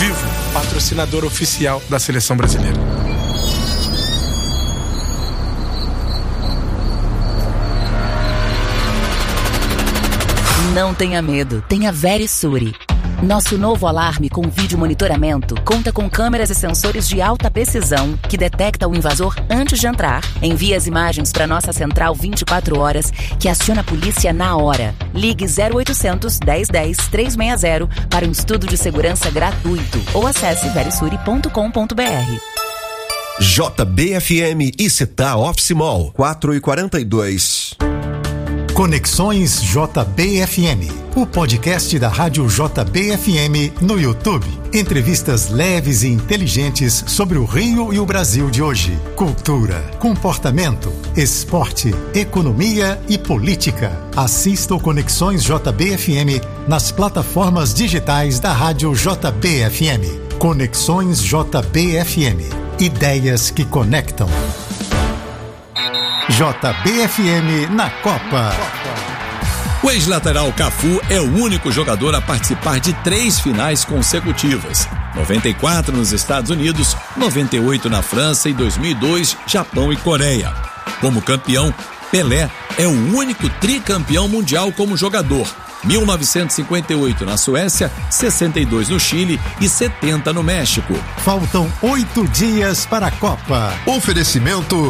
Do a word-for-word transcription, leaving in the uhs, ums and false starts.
Vivo, patrocinador oficial da Seleção Brasileira. Não tenha medo, tenha Verisure. Nosso novo alarme com vídeo monitoramento conta com câmeras e sensores de alta precisão que detecta o invasor antes de entrar, envia as imagens para nossa central vinte e quatro horas, que aciona a polícia na hora. Ligue zero oitocentos, dez dez, trezentos e sessenta para um estudo de segurança gratuito ou acesse verisure ponto com ponto br. J B F M e Cetá Office Mall, quatro e quarenta e dois. Conexões J B F M, o podcast da Rádio J B F M no YouTube. Entrevistas leves e inteligentes sobre o Rio e o Brasil de hoje. Cultura, comportamento, esporte, economia e política. Assista o Conexões J B F M nas plataformas digitais da Rádio J B F M. Conexões J B F M. Ideias que conectam. J B F M na Copa. O ex-lateral Cafu é o único jogador a participar de três finais consecutivas. noventa e quatro nos Estados Unidos, noventa e oito na França e dois mil e dois, Japão e Coreia. Como campeão, Pelé é o único tricampeão mundial como jogador. mil novecentos e cinquenta e oito na Suécia, sessenta e dois no Chile e setenta no México. Faltam oito dias para a Copa. Oferecimento